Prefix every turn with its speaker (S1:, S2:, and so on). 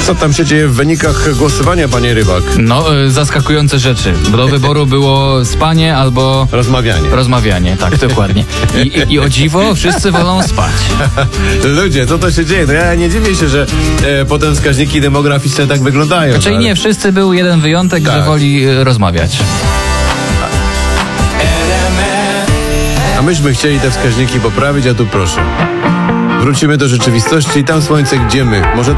S1: Co tam się dzieje w wynikach głosowania, panie Rybak?
S2: No, zaskakujące rzeczy. Do wyboru było spanie albo
S1: Rozmawianie.
S2: tak, dokładnie. I o dziwo, wszyscy wolą spać.
S1: Ludzie, co to się dzieje? No ja nie dziwię się, że potem wskaźniki demograficzne tak wyglądają.
S2: Czyli nie wszyscy, był jeden wyjątek,
S1: Tak.
S2: że woli rozmawiać.
S1: A myśmy chcieli te wskaźniki poprawić, a tu proszę. Wrócimy do rzeczywistości i tam słońce, gdzie my. Może